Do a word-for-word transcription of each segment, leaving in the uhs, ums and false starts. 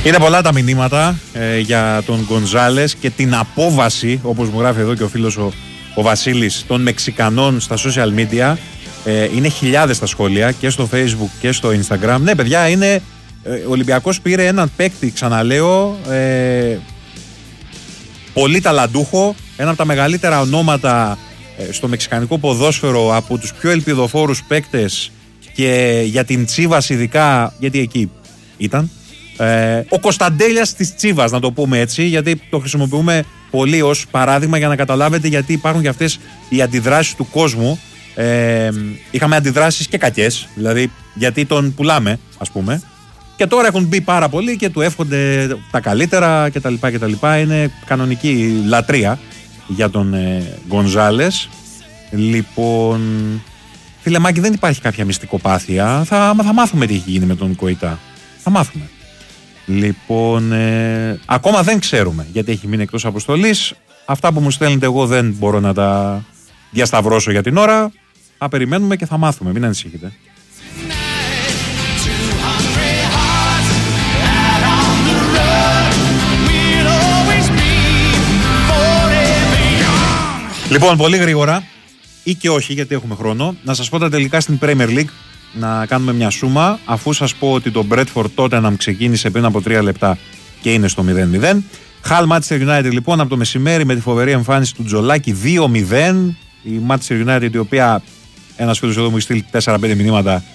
Είναι πολλά τα μηνύματα ε, για τον Γκονζάλες και την απόβαση, όπως μου γράφει εδώ και ο φίλος ο, ο Βασίλης, των Μεξικανών στα social media. Ε, είναι χιλιάδες τα σχόλια και στο Facebook και στο Instagram. Ναι, παιδιά, είναι. Ε, ο Ολυμπιακός πήρε έναν παίκτη, ξαναλέω, ε, πολύ ταλαντούχο, ένα από τα μεγαλύτερα ονόματα ε, στο μεξικανικό ποδόσφαιρο, από τους πιο ελπιδοφόρους παίκτες και για την Τσίβας ειδικά, γιατί εκεί ήταν. Ε, ο Κωνσταντέλιας της Τσίβας, να το πούμε έτσι, γιατί το χρησιμοποιούμε πολύ ως παράδειγμα για να καταλάβετε γιατί υπάρχουν και αυτές οι αντιδράσεις του κόσμου. Ε, είχαμε αντιδράσεις και κακές, δηλαδή γιατί τον πουλάμε, ας πούμε, και τώρα έχουν μπει πάρα πολύ και του εύχονται τα καλύτερα κτλ. κτλ. Είναι κανονική λατρεία για τον ε, Γκονζάλες. Λοιπόν, φίλε Μάκη, δεν υπάρχει κάποια μυστικοπάθεια. Θα, θα μάθουμε τι έχει γίνει με τον Κοϊτά. Θα μάθουμε. Λοιπόν, ε, ακόμα δεν ξέρουμε γιατί έχει μείνει εκτός αποστολής. Αυτά που μου στέλνετε εγώ δεν μπορώ να τα διασταυρώσω για την ώρα. Θα περιμένουμε και θα μάθουμε, μην ανησυχείτε. Λοιπόν, πολύ γρήγορα ή και όχι, γιατί έχουμε χρόνο, να σας πω τα τελικά στην Premier League, να κάνουμε μια σούμα, αφού σας πω ότι το Bradford Tottenham ξεκίνησε πριν από τρία λεπτά και είναι στο μηδέν μηδέν. Hull Manchester United λοιπόν από το μεσημέρι με τη φοβερή εμφάνιση του Τζολάκη δύο μηδέν. Η Manchester United, η οποία ένας φίλος εδώ μου έχει στείλει τέσσερα πέντε μηνύματα,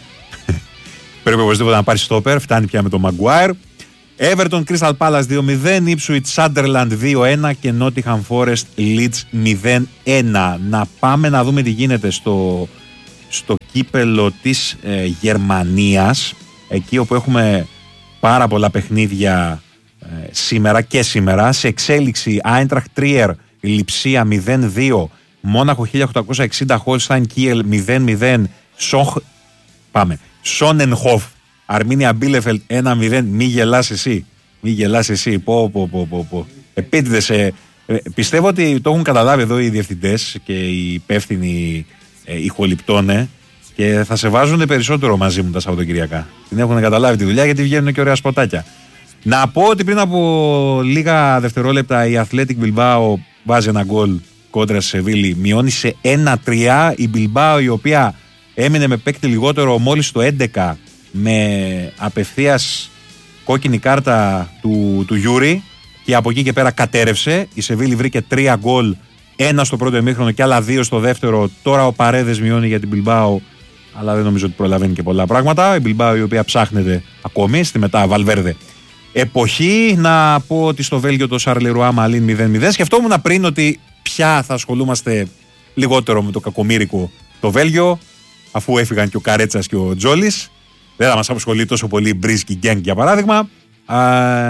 πρέπει οπωσδήποτε να πάρει στόπερ, φτάνει πια με τον Maguire. Everton Crystal Palace δύο μηδέν, Ipswich Sunderland δύο ένα και Nottingham Forest Leeds μηδέν ένα. Να πάμε να δούμε τι γίνεται στο, στο κύπελο της ε, Γερμανίας, εκεί όπου έχουμε πάρα πολλά παιχνίδια ε, σήμερα και σήμερα. Σε εξέλιξη Eintracht Trier Λιψία μηδέν δύο, Μόναχο χίλια οκτακόσια εξήντα Holstein Kiel μηδέν μηδέν, Σοχ... πάμε Σόνενχοφ Αρμίνια Μπίλεφελτ ένα μηδέν. Μη γελάς εσύ. Μη γελάς εσύ. Πω, πω, πω, πω, πω. Επίτηδες. Ε, ε, πιστεύω ότι το έχουν καταλάβει εδώ οι διευθυντές και οι υπεύθυνοι ε, ηχοληπτώνε και θα σε βάζουν περισσότερο μαζί μου τα Σαββατοκυριακά. Την έχουν καταλάβει τη δουλειά γιατί βγαίνουν και ωραία σποτάκια. Να πω ότι πριν από λίγα δευτερόλεπτα η Athletic Bilbao βάζει ένα γκολ κόντρα στη Σεβίλη. Μειώνει σε ένα τρία. Η Bilbao, η οποία έμεινε με παίκτη λιγότερο μόλις το έντεκα, με απευθείας κόκκινη κάρτα του, του Γιούρι, και από εκεί και πέρα κατέρευσε. Η Σεβίλη βρήκε τρία γκολ, ένα στο πρώτο ημίχρονο και άλλα δύο στο δεύτερο. Τώρα ο Παρέδες μειώνει για την Bilbao, αλλά δεν νομίζω ότι προλαβαίνει και πολλά πράγματα. Η Bilbao, η οποία ψάχνεται ακόμη στη μετά Βαλβέρδε εποχή. Να πω ότι στο Βέλγιο το Σαρλερουά Μαλίν μηδέν μηδέν. Σκεφτόμουν πριν ότι πια θα ασχολούμαστε λιγότερο με το κακομοίρικο το Βέλγιο, αφού έφυγαν και ο Καρέτσας και ο Τζόλης. Δεν θα μας απασχολεί τόσο πολύ η Μπρίσκι Γκένγκ για παράδειγμα. Α,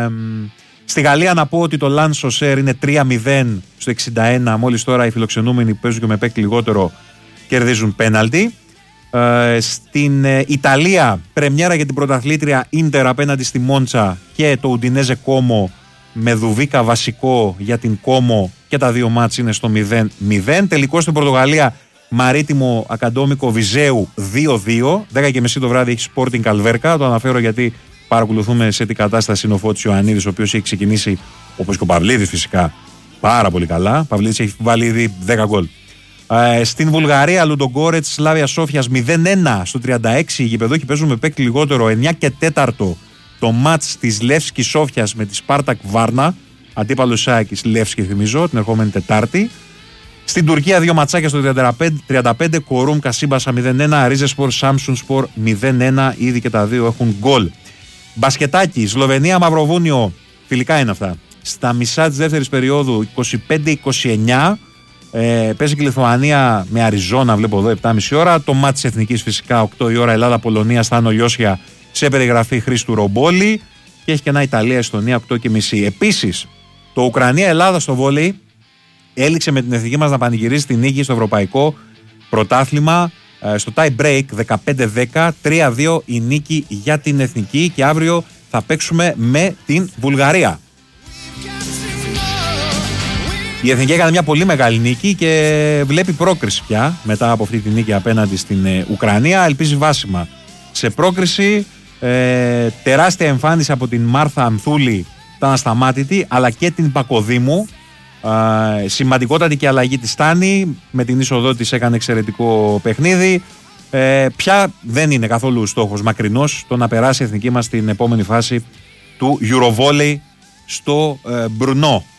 στη Γαλλία να πω ότι το Λαν Σοσέρ είναι τρία μηδέν στο εξήντα ένα. Μόλις τώρα οι φιλοξενούμενοι που παίζουν και με παίκτη λιγότερο κερδίζουν πέναλτι. Ε, στην ε, Ιταλία πρεμιέρα για την πρωταθλήτρια Ίντερ απέναντι στη Μόντσα και το Ουντινέζε Κόμο με Δουβίκα βασικό για την Κόμο, και τα δύο μάτς είναι στο μηδέν μηδέν. Τελικό στην Πορτογαλία Μαρίτιμο Ακαντόμικο Βιζέου δύο δύο. δέκα και μισή το βράδυ έχει Sporting Καλβέρκα. Το αναφέρω γιατί παρακολουθούμε σε τι κατάσταση είναι ο Φώτης Ιωαννίδης, ο οποίος έχει ξεκινήσει, όπως και ο Παυλίδης φυσικά, πάρα πολύ καλά. Ο Παυλίδης έχει βάλει ήδη δέκα γκολ. Ε, στην Βουλγαρία Λουντογκόρετς Σλάβια Σόφιας μηδέν ένα στο τριάντα έξι. Οι γηπεδόκοι παίζουν με παίκτη λιγότερο. εννιά και τέσσερα το μάτς της Λεύσκη Σόφιας με τη Σπάρτακ Βάρνα. Αντίπαλος Σάκης Λεύσκη, θυμίζω, την ερχόμενη Τετάρτη. Στην Τουρκία δύο ματσάκια στο τριάντα πέντε, Κορούμ Κασίμπασα μηδέν ένα, Ρίζε Σπορ Σάμσουν Σπορ μηδέν ένα, ήδη και τα δύο έχουν γκολ. Μπασκετάκι, Σλοβενία Μαυροβούνιο, φιλικά είναι αυτά. Στα μισά της δεύτερης περίοδου είκοσι πέντε είκοσι εννιά, ε, παίζει και η Λιθουανία με Αριζόνα, βλέπω εδώ επτά και μισή ώρα. Το μάτς της Εθνικής φυσικά οκτώ η ώρα, Ελλάδα-Πολωνία, Στάνο Λιώσια σε περιγραφή Χρήστου Ρομπόλη, και έχει και ένα Ιταλία-Εστονία οκτώ και μισή. Επίσης, το Ουκρανία-Ελλάδα στο βόλεϊ έληξε με την εθνική μας να πανηγυρίζει την νίκη στο ευρωπαϊκό πρωτάθλημα στο tie break δεκαπέντε δέκα, τρία δύο η νίκη για την εθνική, και αύριο θα παίξουμε με την Βουλγαρία. Η εθνική έκανε μια πολύ μεγάλη νίκη και βλέπει πρόκριση πια μετά από αυτή τη νίκη απέναντι στην Ουκρανία. Ελπίζει βάσιμα σε πρόκριση. Ε, τεράστια εμφάνιση από την Μάρθα Ανθούλη, ήταν ασταμάτητη, αλλά και την Πακοδήμου. Ε, σημαντικότατη και αλλαγή της Τάνη, με την είσοδό της έκανε εξαιρετικό παιχνίδι. Ε, πια δεν είναι καθόλου στόχος μακρινός το να περάσει η εθνική μας στην επόμενη φάση του Eurovolley στο ε, Μπρουνό.